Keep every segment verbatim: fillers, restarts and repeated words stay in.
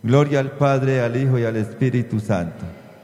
Gloria al Padre, al Hijo y al Espíritu Santo.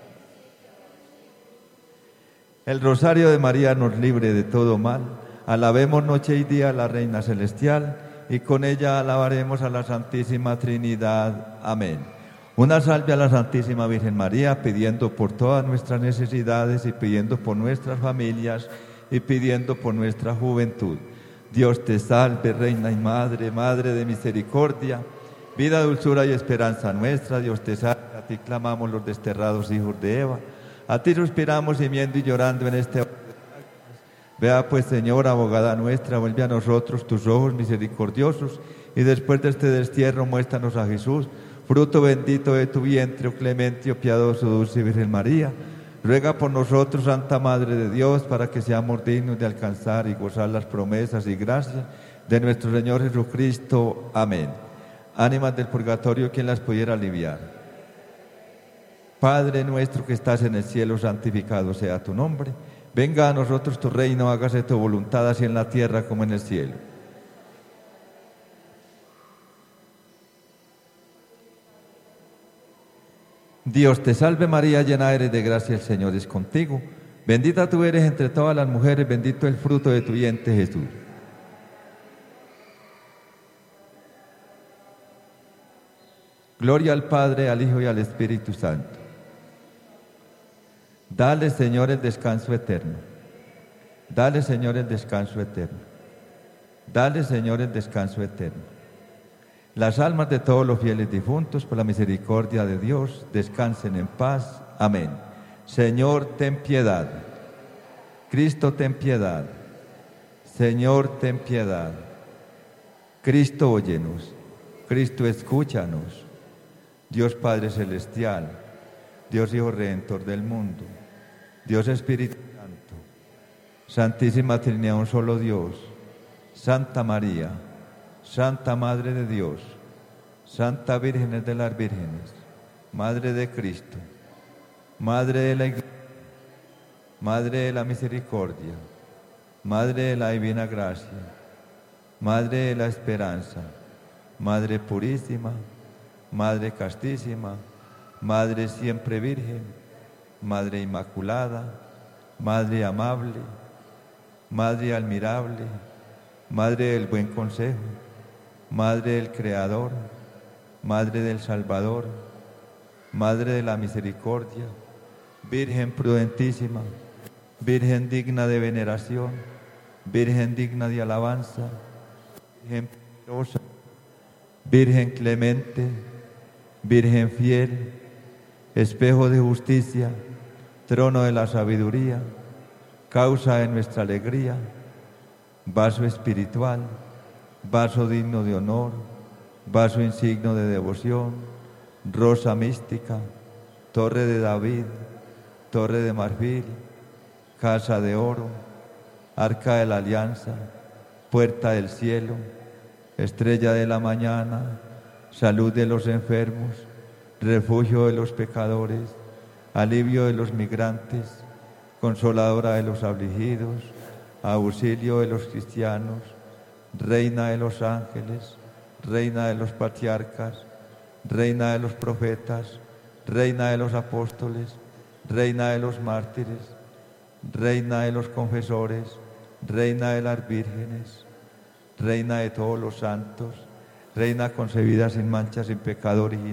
El rosario de María nos libre de todo mal. Alabemos noche y día a la Reina Celestial, y con ella alabaremos a la Santísima Trinidad. Amén. Una salve a la Santísima Virgen María, pidiendo por todas nuestras necesidades y pidiendo por nuestras familias y pidiendo por nuestra juventud. Dios te salve, Reina y Madre, Madre de misericordia, vida, dulzura y esperanza nuestra. Dios te salve, a ti clamamos los desterrados hijos de Eva. A ti suspiramos gimiendo y llorando en este... Vea pues, Señor, abogada nuestra, vuelve a nosotros tus ojos misericordiosos, y después de este destierro muéstranos a Jesús, fruto bendito de tu vientre, oh clemente, oh piadoso, dulce Virgen María. Ruega por nosotros, Santa Madre de Dios, para que seamos dignos de alcanzar y gozar las promesas y gracias de nuestro Señor Jesucristo. Amén. Ánimas del purgatorio, ¿quién las pudiera aliviar? Padre nuestro que estás en el cielo, santificado sea tu nombre. Venga a nosotros tu reino, hágase tu voluntad, así en la tierra como en el cielo. Dios te salve María, llena eres de gracia, el Señor es contigo. Bendita tú eres entre todas las mujeres, bendito el fruto de tu vientre, Jesús. Gloria al Padre, al Hijo y al Espíritu Santo. Dale, Señor, el descanso eterno. Dale, Señor, el descanso eterno. Dale, Señor, el descanso eterno. Las almas de todos los fieles difuntos, por la misericordia de Dios, descansen en paz. Amén. Señor, ten piedad. Cristo, ten piedad. Señor, ten piedad. Cristo, óyenos. Cristo, escúchanos. Dios Padre Celestial, Dios Hijo Redentor del mundo, Dios Espíritu Santo, Santísima Trinidad, un solo Dios, Santa María, Santa Madre de Dios, Santa Virgen de las Vírgenes, Madre de Cristo, Madre de la Iglesia, Madre de la Misericordia, Madre de la Divina Gracia, Madre de la Esperanza, Madre Purísima, Madre Castísima, Madre Siempre Virgen, Madre Inmaculada, Madre Amable, Madre Admirable, Madre del Buen Consejo, Madre del Creador, Madre del Salvador, Madre de la Misericordia, Virgen prudentísima, Virgen digna de veneración, Virgen digna de alabanza, Virgen poderosa, Virgen clemente, Virgen fiel, espejo de justicia, trono de la sabiduría, causa de nuestra alegría, vaso espiritual, vaso digno de honor, vaso insigno de devoción, rosa mística, torre de David, torre de marfil, casa de oro, arca de la alianza, puerta del cielo, estrella de la mañana, salud de los enfermos, refugio de los pecadores, alivio de los migrantes, consoladora de los afligidos, auxilio de los cristianos, reina de los ángeles, reina de los patriarcas, reina de los profetas, reina de los apóstoles, reina de los mártires, reina de los confesores, reina de las vírgenes, reina de todos los santos, reina concebida sin mancha, sin pecado original.